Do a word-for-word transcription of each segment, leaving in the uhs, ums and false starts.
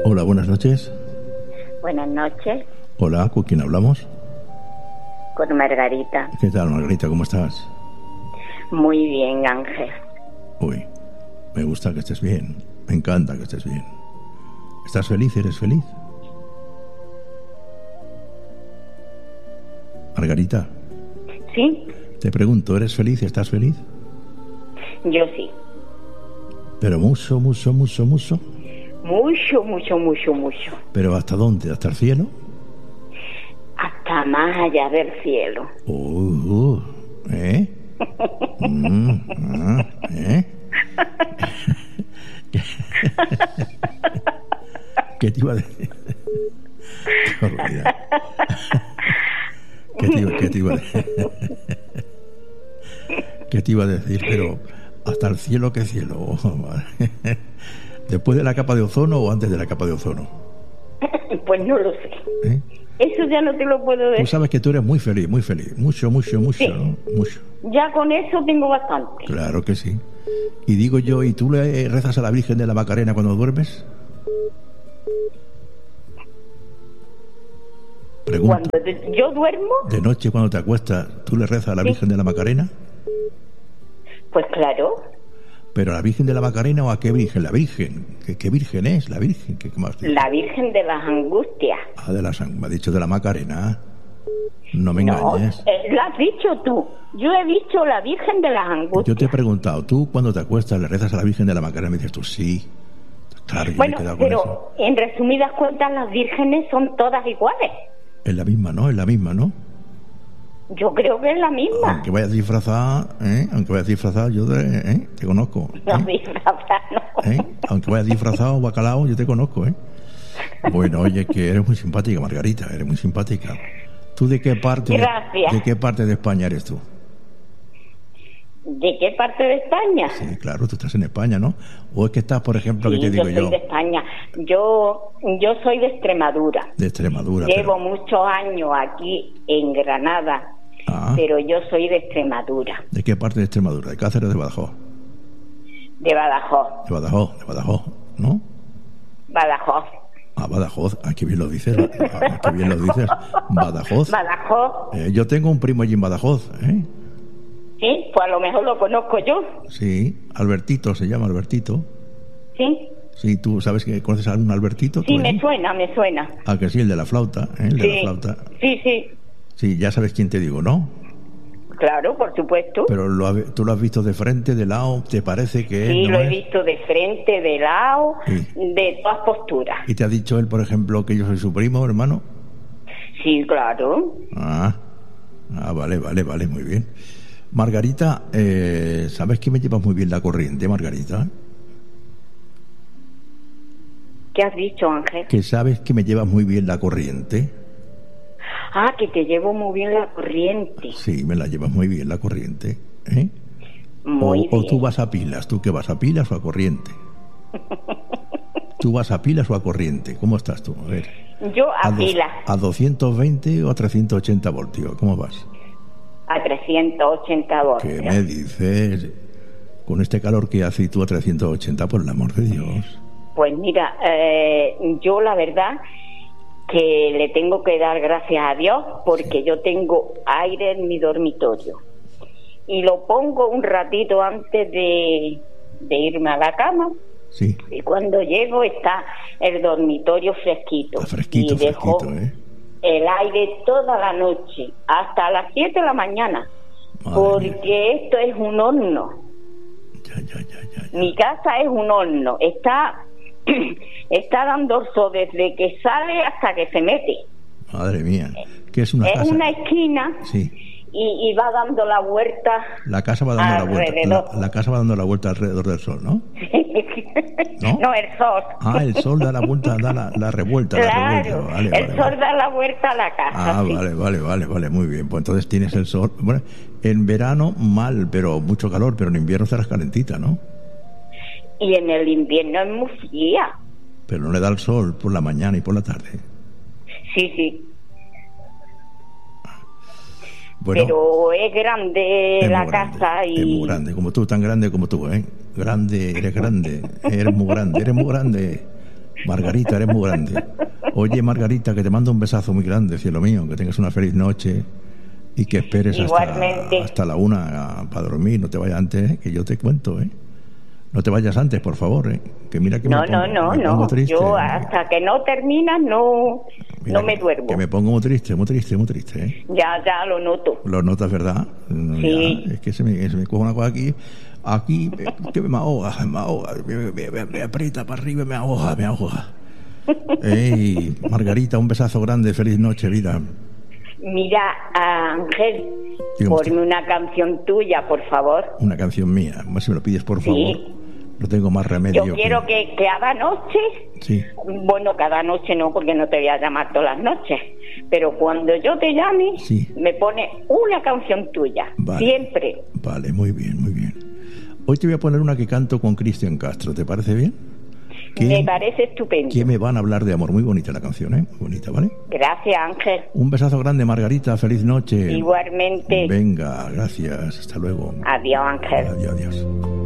Hola, buenas noches. Buenas noches. Hola, ¿con quién hablamos? Con Margarita. ¿Qué tal, Margarita? ¿Cómo estás? Muy bien, Ángel. Uy, me gusta que estés bien. Me encanta que estés bien. ¿Estás feliz? ¿Eres feliz? Margarita. ¿Sí? Te pregunto, ¿eres feliz? ¿Estás feliz? Yo sí. Pero mucho, mucho, mucho, mucho. Mucho, mucho, mucho, mucho. ¿Pero hasta dónde? ¿Hasta el cielo? Hasta más allá del cielo. Uh, uh, ¿eh? mm, ah, ¿eh? ¿Qué te iba a decir? Qué horroridad. ¿Qué te iba, qué te iba a decir? ¿Qué te iba a decir? Pero hasta el cielo, ¿qué cielo? ¿Después de la capa de ozono o antes de la capa de ozono? Pues no lo sé. ¿Eh? Eso ya no te lo puedo decir. Tú sabes que tú eres muy feliz, muy feliz. Mucho, mucho, mucho, sí. ¿no? Mucho. Ya con eso tengo bastante. Claro que sí. Y digo yo, ¿y tú le rezas a la Virgen de la Macarena cuando duermes? Pregunta. Cuando de, yo duermo... De noche cuando te acuestas, ¿tú le rezas a la Virgen sí. de la Macarena? Pues claro. ¿Pero a la Virgen de la Macarena o a qué Virgen? La Virgen. ¿Qué, qué Virgen es la Virgen? ¿Qué, qué más la Virgen de las Angustias. Ah, de las me ha dicho de la Macarena. No me no, engañes. Eh, la has dicho tú. Yo he dicho la Virgen de las Angustias. Yo te he preguntado, ¿tú cuando te acuestas le rezas a la Virgen de la Macarena? Me dices tú, sí. Claro, yo bueno, me he quedado con pero eso. En resumidas cuentas las vírgenes son todas iguales. Es la misma, ¿no? Es la misma, ¿no? Yo creo que es la misma. Aunque vayas disfrazada, ¿eh? Aunque vayas disfrazada, yo te, ¿eh? te conozco. ¿eh? No, disfrazada, no. ¿Eh? Aunque vayas disfrazado o bacalao, yo te conozco, ¿eh? Bueno, oye, que eres muy simpática, Margarita, eres muy simpática. ¿Tú de qué parte? Gracias. De, ¿De qué parte de España eres tú? ¿De qué parte de España? Sí, claro, tú estás en España, ¿no? ¿O es que estás, por ejemplo, sí, que te digo yo? yo soy de España. Yo, yo soy de Extremadura. De Extremadura. Llevo pero... muchos años aquí en Granada, ah. pero yo soy de Extremadura. ¿De qué parte de Extremadura? ¿De Cáceres o de Badajoz? De Badajoz. De Badajoz, de Badajoz, ¿no? Badajoz. Ah, Badajoz, ah, qué bien lo dices, ah, qué bien lo dices. Badajoz. Badajoz. Eh, yo tengo un primo allí en Badajoz, ¿eh? Sí, pues a lo mejor lo conozco yo. Sí, Albertito, se llama Albertito. Sí. Sí, ¿tú sabes que conoces a algún Albertito? Sí, me suena, me suena. Ah, que sí, el de la flauta, ¿eh? El de sí. la flauta. Sí, sí. Sí, ya sabes quién te digo, ¿no? Claro, por supuesto. Pero lo, tú lo has visto de frente, de lado, ¿te parece que sí, él no lo he es? visto de frente, de lado, sí. de todas posturas. ¿Y te ha dicho él, por ejemplo, que yo soy su primo, hermano? Sí, claro. Ah, ah vale, vale, vale, muy bien. Margarita, eh, ¿sabes que me llevas muy bien la corriente, Margarita? ¿Qué has dicho, Ángel? Que sabes que me llevas muy bien la corriente. Ah, que te llevo muy bien la corriente. Sí, me la llevas muy bien la corriente, ¿eh? Muy o, bien. O tú vas a pilas, ¿tú qué vas a pilas o a corriente? ¿Tú vas a pilas o a corriente? ¿Cómo estás tú? A ver. Yo a, a pilas. ¿A doscientos veinte o a trescientos ochenta voltios? ¿Cómo vas? A trescientos ochenta voltios. ¿Qué me dices? Con este calor que hace y tú a trescientos ochenta, por el amor de Dios. Pues mira, eh, yo la verdad que le tengo que dar gracias a Dios porque sí. yo tengo aire en mi dormitorio y lo pongo un ratito antes de, de irme a la cama. Sí. Y cuando llego está el dormitorio fresquito. Está fresquito, y dejo fresquito, ¿eh? el aire toda la noche, hasta las siete de la mañana. Madre porque mía. Esto es un horno. Ya, ya, ya, ya, ya. Mi casa es un horno. Está, está dando sol desde que sale hasta que se mete. Madre mía. ¿Qué es una es casa? Es una esquina. Sí. Y, y va dando la vuelta. La casa va dando alrededor. la vuelta. La, la casa va dando la vuelta alrededor del sol, ¿no? ¿No? No, el sol. Ah, el sol da la vuelta, da la, la revuelta. Claro, la revuelta. Vale, el vale, sol vale. da la vuelta a la casa. Ah, sí. vale, vale, vale, vale, muy bien. Pues entonces tienes el sol. Bueno, en verano mal, pero mucho calor, pero en invierno estarás calentita, ¿no? Y en el invierno es muy fría. Pero no le da el sol por la mañana y por la tarde. Sí, sí. Bueno, pero es grande es la grande, casa y... Es muy grande, como tú, tan grande como tú, ¿eh? Grande, eres grande, eres muy grande, eres muy grande. Margarita, eres muy grande. Oye, Margarita, que te mando un besazo muy grande, cielo mío, que tengas una feliz noche y que esperes hasta, hasta la una para dormir, no te vayas antes, ¿eh? Que yo te cuento, ¿eh? No te vayas antes, por favor, ¿eh? Que mira que no, me pongo, no, no, me pongo no. triste. Yo hasta que no terminas no, mira no me que, duermo. Que me pongo muy triste, muy triste, muy triste, ¿eh? Ya, ya lo noto. Lo notas, ¿verdad? Sí. Ya, es que se me, se me coge una cosa aquí, aquí, que me ahoga, me ahoga, me, me, me, me aprieta para arriba, me ahoga, me ahoga. Ey, Margarita, un besazo grande, feliz noche, vida. Mira, Ángel, Digamos ponme una canción tuya, por favor. Una canción mía, si me lo pides, por favor. Sí. No tengo más remedio. Yo quiero que, que cada noche, sí. bueno, cada noche no, porque no te voy a llamar todas las noches, pero cuando yo te llame, sí. me pone una canción tuya, vale. siempre. Vale, muy bien, muy bien. Hoy te voy a poner una que canto con Cristian Castro, ¿te parece bien? Me parece estupendo. Que me van a hablar de amor, muy bonita la canción, ¿eh? Muy bonita, ¿vale? Gracias, Ángel. Un besazo grande, Margarita, feliz noche. Igualmente. Venga, gracias, hasta luego. Adiós, Ángel. Adiós, adiós.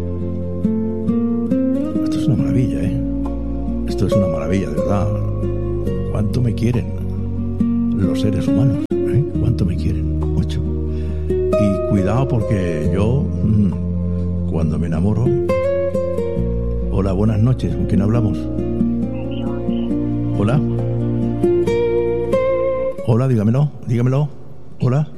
Esto es una maravilla, ¿eh? Esto es una maravilla, de verdad. ¿Cuánto me quieren los seres humanos? ¿Eh? ¿Cuánto me quieren? Mucho. Y cuidado porque yo, mmm, cuando me enamoro... Hola, buenas noches. ¿Con quién hablamos? Hola. Hola, dígamelo, dígamelo. Hola.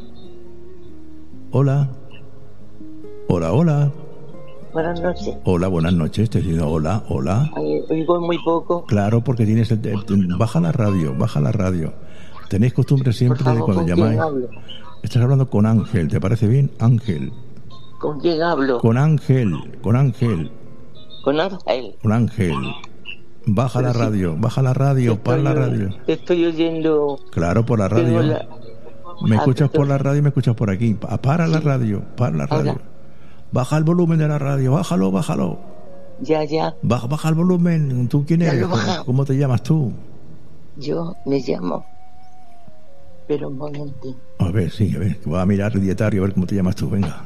Hola. Hola, hola. Buenas noches. Hola, buenas noches. Te digo hola, hola. Ay, oigo muy poco. Claro, porque tienes el, el, baja la radio, baja la radio. Tenéis costumbre siempre favor, de cuando ¿con llamáis. quién hablo? Estás hablando con Ángel, ¿te parece bien? Ángel. ¿Con quién hablo? Con Ángel, con Ángel. Con Ángel. Con Ángel. Baja Pero la sí, radio, baja la radio, para la radio. Te estoy oyendo. Claro, por la radio. La... Me ah, escuchas estoy... por la radio y me escuchas por aquí. Para la sí. radio, para la radio. Ahora. Baja el volumen de la radio, bájalo, bájalo. Ya, ya. Baja, baja el volumen. ¿Tú quién eres? ¿Cómo, ¿Cómo te llamas tú? Yo me llamo. Pero un momento. A ver, sí, a ver. Voy a mirar el dietario a ver cómo te llamas tú, venga.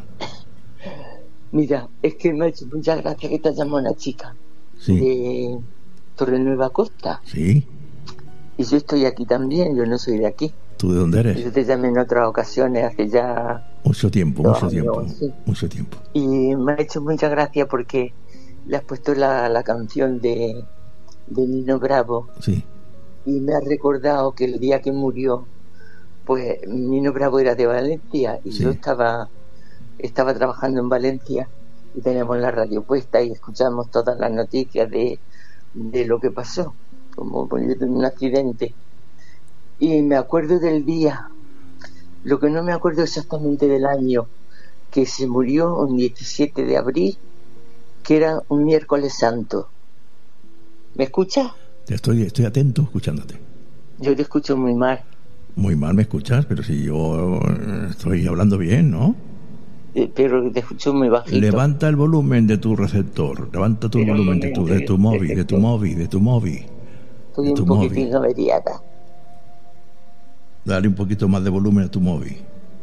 Mira, es que me ha hecho mucha gracia que te llama una chica. Sí. De Torrenueva Costa. Sí. Y yo estoy aquí también, yo no soy de aquí. ¿Tú de dónde eres? Yo te llamé en otras ocasiones hace ya... Mucho tiempo, mucho años, tiempo. Sí. Mucho tiempo. Y me ha hecho mucha gracia porque le has puesto la, la canción de, de Nino Bravo. Sí. Y me ha recordado que el día que murió, pues Nino Bravo era de Valencia y sí. yo estaba... estaba trabajando en Valencia y teníamos la radio puesta y escuchamos todas las noticias de, de lo que pasó, como poniendo un accidente. Y me acuerdo del día, lo que no me acuerdo exactamente del año, que se murió un diecisiete de abril, que era un miércoles santo. ¿Me escuchas? Estoy, estoy atento escuchándote. Yo te escucho muy mal. Muy mal me escuchas, pero si yo estoy hablando bien, ¿no? Pero te escucho muy bajito. Levanta el volumen de tu receptor, levanta tu pero volumen de tu, de tu móvil, de tu móvil, de tu móvil. Estoy un poquitín averiada. Dale un poquito más de volumen a tu móvil.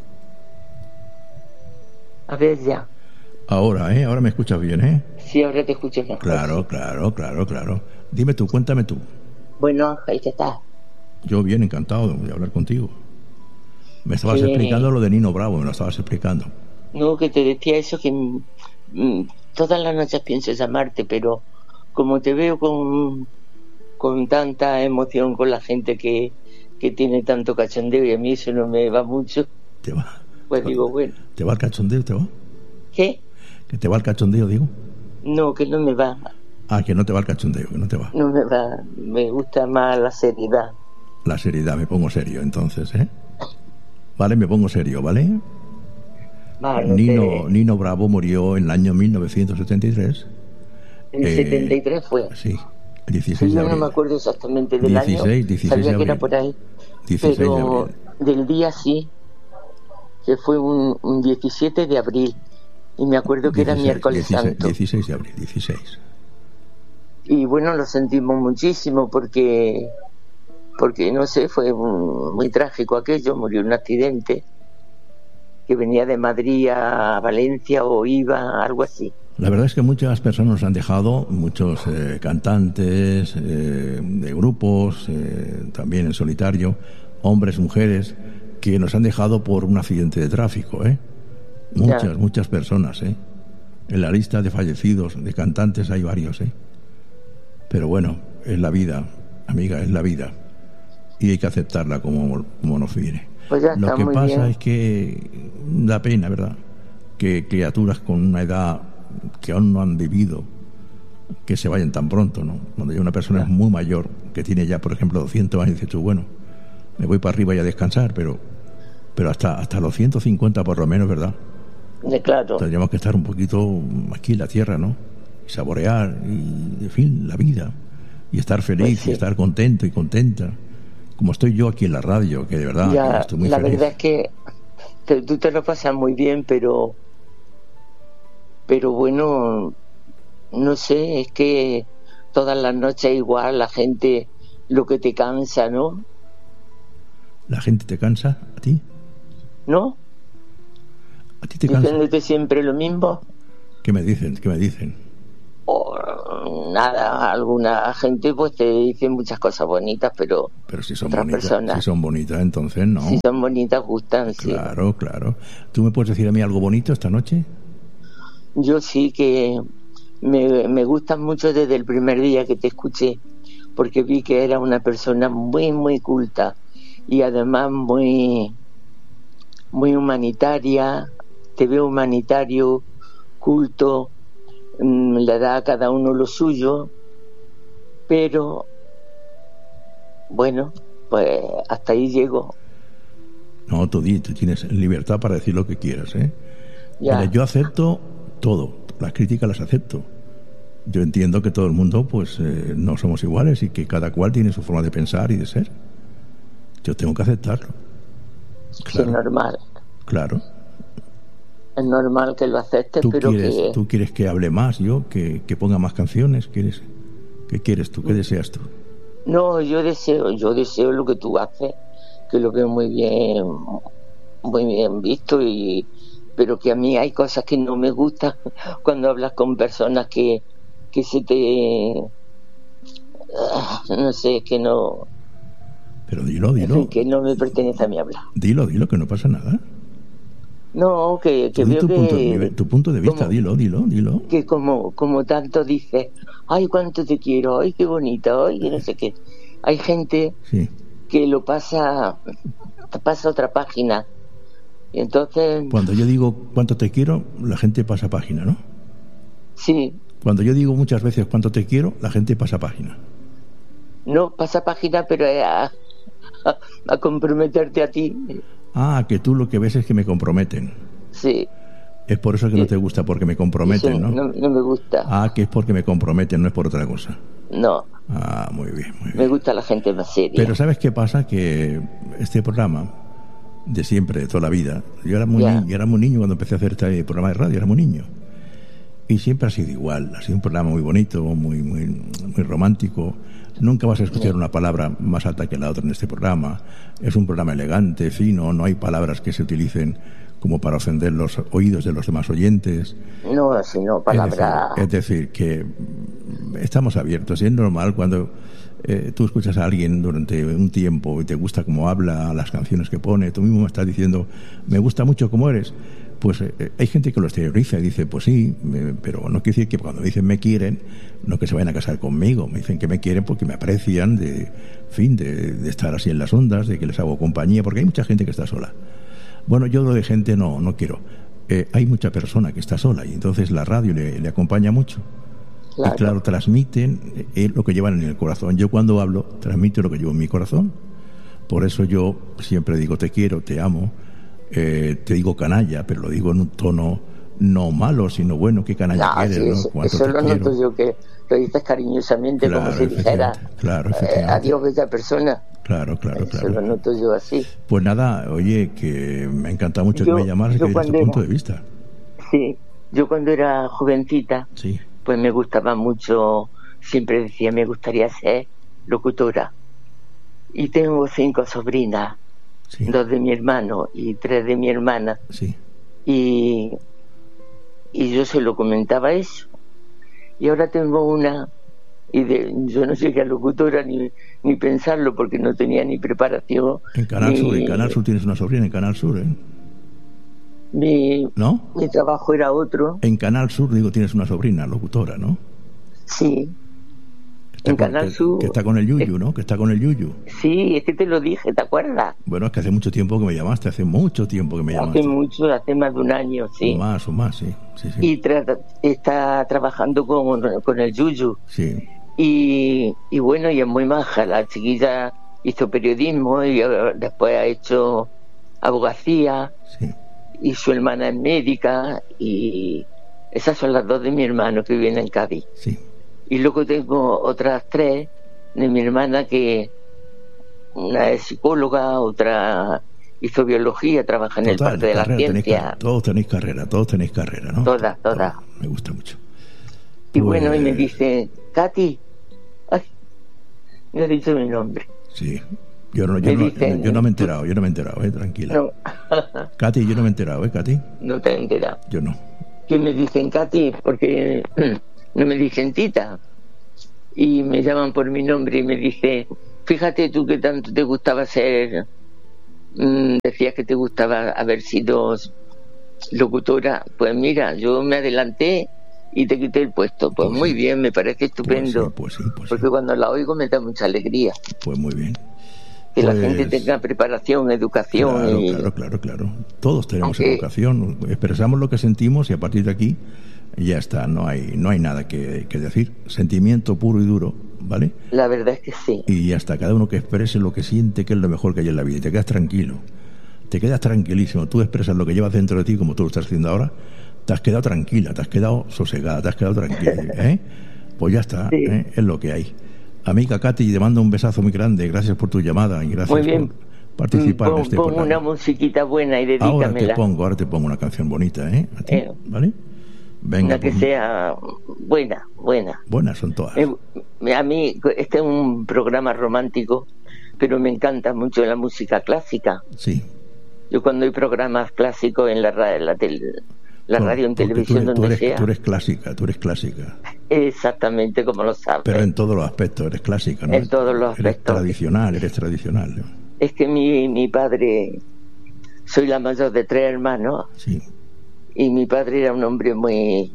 A ver ya. Ahora, ¿eh? Ahora me escuchas bien, ¿eh? Sí, ahora te escucho mejor. Claro, claro, claro, claro. Dime tú, cuéntame tú. Bueno, Ángel, ¿qué tal? Yo bien, encantado de hablar contigo. Me estabas sí. explicando lo de Nino Bravo, me lo estabas explicando. No, que te decía eso, que mm, todas las noches pienso llamarte, pero como te veo con, con tanta emoción con la gente que, que tiene tanto cachondeo y a mí eso no me va mucho, ¿Te va? pues ¿Te digo, va? bueno. ¿Te va el cachondeo, te va? ¿Qué? ¿Que te va el cachondeo, digo? No, que no me va. Ah, que no te va el cachondeo, que no te va. No me va, me gusta más la seriedad. La seriedad, me pongo serio entonces, ¿eh? Vale, me pongo serio, ¿vale? Vale, Nino, te... Nino Bravo murió en el año mil novecientos setenta y tres. ¿En eh, setenta y tres fue? Sí, el dieciséis sí, de yo abril. no me acuerdo exactamente del dieciséis, año. dieciséis Sabía de abril. que era por ahí. dieciséis pero de abril. Del día sí, que fue un, un diecisiete de abril. Y me acuerdo que dieciséis, era miércoles dieciséis, santo. dieciséis de abril, dieciséis. Y bueno, lo sentimos muchísimo porque, porque no sé, fue un, muy trágico aquello. Murió en un accidente que venía de Madrid a Valencia o iba, algo así. La verdad es que muchas personas nos han dejado, muchos eh, cantantes eh, de grupos, eh, también en solitario, hombres, mujeres, que nos han dejado por un accidente de tráfico, ¿eh? Muchas, yeah. muchas personas, ¿eh? En la lista de fallecidos, de cantantes, hay varios, ¿eh? Pero bueno, es la vida, amiga, es la vida. Y hay que aceptarla como, como nos viene. Pues ya Lo está, que muy pasa bien. es que da pena, ¿verdad? Que criaturas con una edad que aún no han vivido, que se vayan tan pronto, ¿no? Cuando ya una persona yeah. es muy mayor, que tiene ya, por ejemplo, doscientos años, y dice tú, bueno, me voy para arriba y a descansar, pero pero hasta hasta los ciento cincuenta por lo menos, ¿verdad? De claro. Tendríamos que estar un poquito aquí en la tierra, ¿no? Y saborear, y, en fin, la vida. Y estar feliz, pues sí. y estar contento y contenta. Como estoy yo aquí en la radio, que de verdad ya, estoy muy la feliz. La verdad es que te, tú te lo pasas muy bien, pero... Pero bueno, no sé, es que todas las noches igual la gente, lo que te cansa, ¿no? ¿La gente te cansa a ti? ¿No? ¿A ti te cansa? Diciéndote siempre lo mismo. ¿Qué me dicen? ¿Qué me dicen? Oh, nada, alguna gente pues te dice muchas cosas bonitas, pero, pero si son otras bonitas, personas, si son bonitas, entonces no. Si son bonitas, gustan, sí. Claro, claro. ¿Tú me puedes decir a mí algo bonito esta noche? Yo sí que me, me gustan mucho desde el primer día que te escuché, porque vi que era una persona muy, muy culta y además muy, muy humanitaria. Te veo humanitario, culto, mmm, le da a cada uno lo suyo, pero bueno, pues hasta ahí llego. No, tú, tú tienes libertad para decir lo que quieras, ¿eh? Ya. Mira, yo acepto todo, las críticas las acepto. Yo entiendo que todo el mundo pues eh, no somos iguales y que cada cual tiene su forma de pensar y de ser. Yo tengo que aceptarlo. Claro. Es normal. Claro. Es normal que lo aceptes, ¿Tú pero quieres, que... ¿Tú quieres que hable más yo? ¿Que, que ponga más canciones? ¿Quieres, ¿Qué quieres tú? ¿Qué deseas tú? No, yo deseo, yo deseo lo que tú haces, que lo veo muy bien, muy bien visto, y pero que a mí hay cosas que no me gustan cuando hablas con personas que, que se te... no sé, que no... Pero dilo, dilo. En fin, que no me pertenece a mí hablar. Dilo, dilo, que no pasa nada. No, que, que veo tu que... Punto, tu punto de vista, como, dilo, dilo, dilo. Que como, como tanto dices, ay, cuánto te quiero, ay, qué bonito, ay, que no sé qué. Hay gente sí. que lo pasa, pasa a otra página. Y entonces... Cuando yo digo cuánto te quiero, la gente pasa página, ¿no? Sí. Cuando yo digo muchas veces cuánto te quiero, la gente pasa página. No, pasa página, pero a, a, a comprometerte a ti. Ah, que tú lo que ves es que me comprometen. Sí. Es por eso que sí. no te gusta, porque me comprometen, ¿no? ¿no? No me gusta. Ah, que es porque me comprometen, no es por otra cosa. No. Ah, muy bien, muy bien. Me gusta la gente más seria. Pero ¿sabes qué pasa? Que este programa... de siempre, de toda la vida. Yo era muy, yeah. niño, yo era muy niño cuando empecé a hacer este programa de radio, era muy niño. Y siempre ha sido igual, ha sido un programa muy bonito, muy muy muy romántico. Nunca vas a escuchar yeah. una palabra más alta que la otra en este programa. Es un programa elegante, fino, no hay palabras que se utilicen como para ofender los oídos de los demás oyentes. No, sino palabras... Es decir, es decir, que estamos abiertos y es normal cuando... Eh, tú escuchas a alguien durante un tiempo y te gusta cómo habla, las canciones que pone, tú mismo me estás diciendo, me gusta mucho cómo eres, pues eh, hay gente que lo exterioriza y dice, pues sí, me, pero no quiere decir que cuando dicen me quieren, no que se vayan a casar conmigo, me dicen que me quieren porque me aprecian, de fin, de, de estar así en las ondas, de que les hago compañía, porque hay mucha gente que está sola. Bueno, yo lo de gente no, no quiero. Eh, hay mucha persona que está sola y entonces la radio le, le acompaña mucho. Claro. Y claro, transmiten eh, lo que llevan en el corazón. Yo cuando hablo, transmito lo que llevo en mi corazón. Por eso yo siempre digo te quiero, te amo, eh, te digo canalla, pero lo digo en un tono no malo, sino bueno, qué canalla no, quieres, sí, ¿no? Eso lo quiero? Noto yo, que lo dices cariñosamente, claro, como si dijera claro, eh, adiós, bella persona. Claro, claro, claro. Eso lo noto yo así. Pues nada, oye, que me ha encantado mucho yo, que me llamaras y que dieras tu punto de vista. Sí, yo cuando era jovencita... Sí. Pues me gustaba mucho, siempre decía, me gustaría ser locutora. Y tengo cinco sobrinas, sí. dos de mi hermano y tres de mi hermana. Sí. Y, y yo se lo comentaba eso. Y ahora tengo una, y de, yo no llegué a locutora ni, ni pensarlo porque no tenía ni preparación. En Canal ni, Sur, en Canal Sur tienes una sobrina, en Canal Sur, ¿eh? Mi, ¿No? mi trabajo era otro. En Canal Sur, digo, tienes una sobrina, locutora, ¿no? Sí. Está En con, Canal que, Sur. que está con el Yuyu, ¿no? Que está con el Yuyu. Sí, es que te lo dije, ¿te acuerdas? Bueno, es que hace mucho tiempo que me llamaste, hace mucho tiempo que me llamaste. Hace mucho, hace más de un año, sí. O más, o más, sí. sí, sí. Y tra- está trabajando con, con el Yuyu. Sí. Y, y bueno, y es muy maja. La chiquilla hizo periodismo y eh, después ha hecho abogacía. Sí. Y su hermana es médica. Y esas son las dos de mi hermano que viven en Cádiz. Sí. Y luego tengo otras tres de mi hermana, que una es psicóloga, otra hizo biología, trabaja en Total, el Parque de la carrera, tenéis Ciencia. car- todos tenéis carrera, todos tenéis carrera, ¿no? Todas, todas. Me gusta mucho. Y Pues, bueno, y me dice, Katy, ay, me ha dicho mi nombre. Sí. Yo no, yo, Me no, dicen- yo no me he enterado, yo no me he enterado, eh, tranquila. No, Katy, yo no me he enterado, ¿eh, Katy? no te he enterado. Yo no. Que me dicen Katy, porque no me dicen Tita. Y me llaman por mi nombre y me dice, fíjate tú que tanto te gustaba ser, mm, decías que te gustaba haber sido locutora. Pues mira, yo me adelanté y te quité el puesto. Pues Pues muy sí. bien, me parece estupendo. Pues sí, pues sí, pues sí. Porque cuando la oigo me da mucha alegría. Pues muy bien. Que la Pues- gente tenga preparación, educación. Claro, y... claro, claro, claro. Todos tenemos Aunque- educación, expresamos lo que sentimos y a partir de aquí ya está, no hay, no hay nada que, que decir. Sentimiento puro y duro, ¿vale? La verdad es que sí. Y ya está, cada uno que exprese lo que siente que es lo mejor que hay en la vida y te quedas tranquilo. Te quedas tranquilísimo. Tú expresas lo que llevas dentro de ti como tú lo estás haciendo ahora. Te has quedado tranquila, te has quedado sosegada, te has quedado tranquila, ¿eh? Pues ya está, Sí. ¿eh? Es lo que hay. Amiga Katy, te mando un besazo muy grande. Gracias por tu llamada y gracias Muy bien. por participar Pon, en este pon programa. una musiquita buena y Ahora te dedícamela. pongo, ahora te pongo una canción bonita, ¿eh? A ti, Eh. ¿vale? Venga, Una que pues, sea buena, buena. buenas son todas. Eh, a mí, este es un programa romántico, pero me encanta mucho la música clásica. Sí. Yo cuando hay programas clásicos en la, ra- la, tel- la Por- radio, en porque televisión, tú eres, tú donde eres- sea, tú eres clásica, tú eres clásica. exactamente como lo sabes. Pero en todos los aspectos eres clásica, ¿no? En todos los Eres aspectos. tradicional, eres tradicional. ¿no? Es que mi, mi padre, soy la mayor de tres hermanos, Sí, y mi padre era un hombre muy,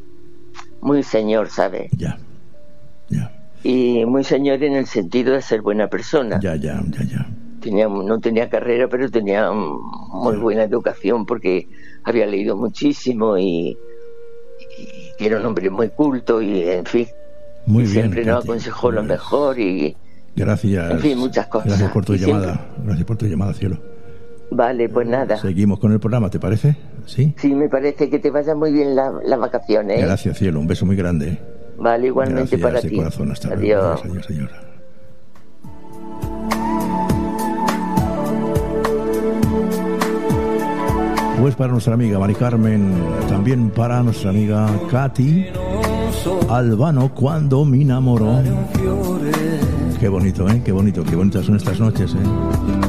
muy señor, ¿sabes? ya. Ya, Y muy señor en el sentido de ser buena persona. ya, ya, ya, ya. Tenía, no tenía carrera, pero tenía mm, muy buena educación porque había leído muchísimo y, y era un hombre muy culto y, en fin, Muy y bien. siempre nos Katy. aconsejó lo Pues, mejor y Gracias. en fin, muchas cosas. Gracias por tu Y llamada. siempre- Gracias por tu llamada, cielo. vale, pues nada. Seguimos con el programa, ¿te parece? Sí. Sí, me parece que te vayan muy bien la- las vacaciones. ¿eh? Gracias, cielo. Un beso muy grande. ¿eh? Vale, igualmente Gracias para de ti. corazón. Hasta luego. Adiós. Adiós, adiós, señora. Pues para nuestra amiga Mari Carmen, también para nuestra amiga Katy Albano, cuando me enamoró. Qué bonito, ¿eh? Qué bonito, qué bonitas son estas noches, ¿eh?